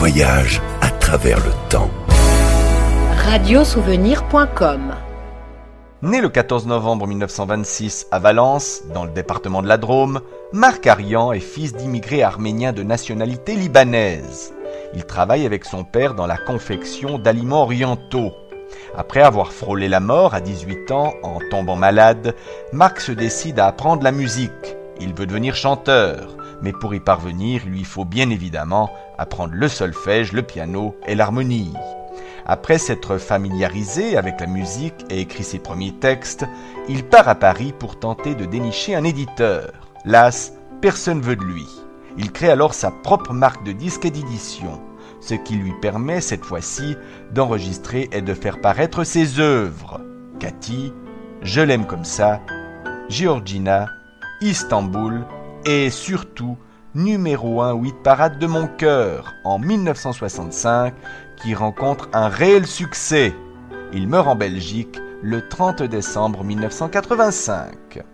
voyage à travers le temps. Radiosouvenir.com. Né le 14 novembre 1926 à Valence, dans le département de la Drôme, Marc Arian est fils d'immigrés arméniens de nationalité libanaise. Il travaille avec son père dans la confection d'aliments orientaux. Après avoir frôlé la mort à 18 ans en tombant malade, Marc se décide à apprendre la musique. Il veut devenir chanteur, mais pour y parvenir, il lui faut bien évidemment apprendre le solfège, le piano et l'harmonie. Après s'être familiarisé avec la musique et écrit ses premiers textes, il part à Paris pour tenter de dénicher un éditeur. Las, personne veut de lui. Il crée alors sa propre marque de disques et d'édition, ce qui lui permet cette fois-ci d'enregistrer et de faire paraître ses œuvres. Cathy, Je l'aime comme ça, Georgina, Istanbul et surtout numéro 1 hit parade de mon cœur en 1965 qui rencontre un réel succès. Il meurt en Belgique le 30 décembre 1985.